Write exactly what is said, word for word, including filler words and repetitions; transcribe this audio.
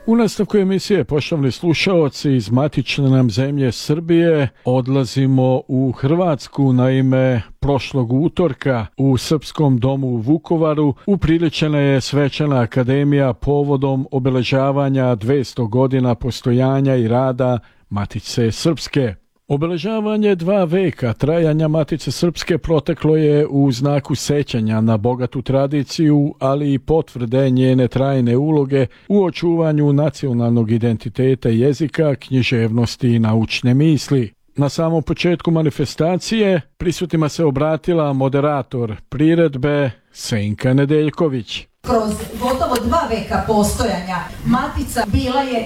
U nastavku emisije, poštovani slušaoci, iz matične nam zemlje Srbije odlazimo u Hrvatsku. Naime, prošlog utorka u Srpskom domu u Vukovaru upriličena je svečana akademija povodom obeležavanja dvesta godina postojanja i rada Matice Srpske. Obeležavanje dva veka trajanja Matice Srpske proteklo je u znaku sećanja na bogatu tradiciju, ali i potvrde njene trajne uloge u očuvanju nacionalnog identiteta jezika, književnosti i naučne misli. Na samom početku manifestacije prisutnima se obratila moderator priredbe Senka Nedeljković. Kroz gotovo dva veka postojanja Matica bila je